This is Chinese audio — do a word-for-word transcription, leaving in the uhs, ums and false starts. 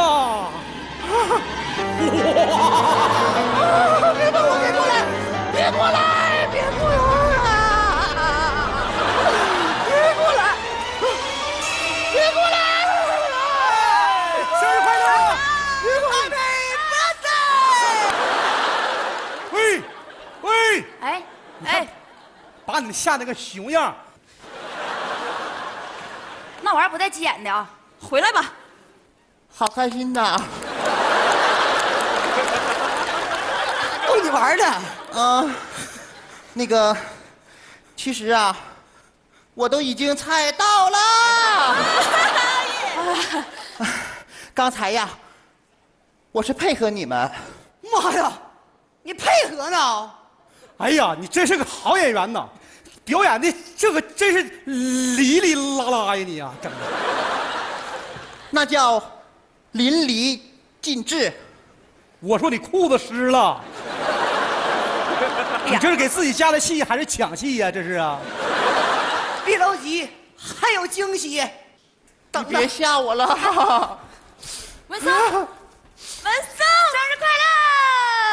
哇！别动我，别过来！别过来！别过来！别过来！别过来！生日快乐！别过来！喂喂！ 哎哎， 把你们吓得个熊样！ 那玩意儿不带急眼的啊！回来吧。 好开心呐！ 逗你玩的。 啊，那个，其实啊，我都已经猜到了。刚才呀，我是配合你们。 妈呀，你配合呢？哎呀，你真是个好演员呐！表演的这个真是哩哩啦啦呀，你呀，整的。 那叫淋漓尽致。 我说你裤子湿了，你这是给自己加的戏还是抢戏呀？这是啊！ 别着急，还有惊喜。 你别吓我了。 文森，文森。